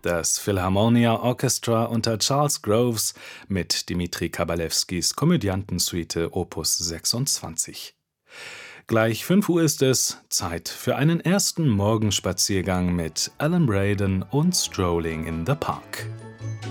das Philharmonia Orchestra unter Charles Groves mit Dmitri Kabalewskis Komödiantensuite Opus 26. Gleich 5 Uhr ist es, Zeit für einen ersten Morgenspaziergang mit Alan Braden und Strolling in the Park.